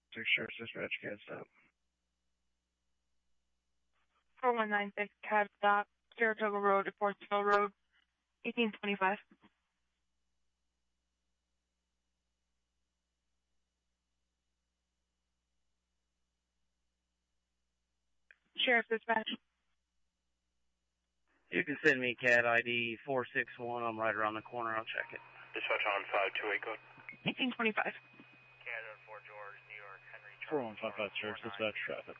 Sheriff's Dispatch, CAD stop. 4196 CAD stop, Saratoga Road to Portsville Road, 1825. Sheriff's Dispatch. You can send me CAD ID 461. I'm right around the corner. I'll check it. Dispatch on 528 code. 1825. CAD on Fort George, New York, Henry Charles. 4155 Sheriff's Dispatch traffic.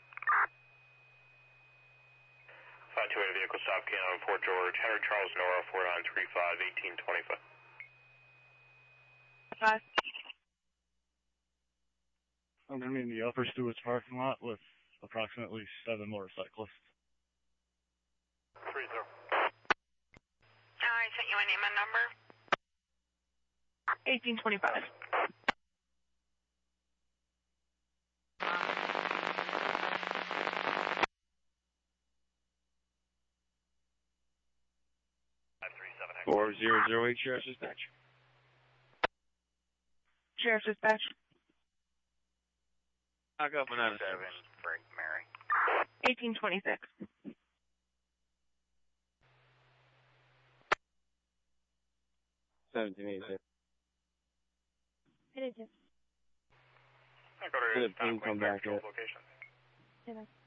528 vehicle stop, CAD on Fort George, Henry Charles, Nora, 4935, 1825. 5. I'm going to be in the Upper Stewart's parking lot with approximately 7 motorcyclists. 30. I sent you a name and number. 1825. $537. 4008 Sheriff's Dispatch. Sheriff's Dispatch. Knock up another 7, Frank Mary. 1826. Did I go to the ping come back yet? location. Did I?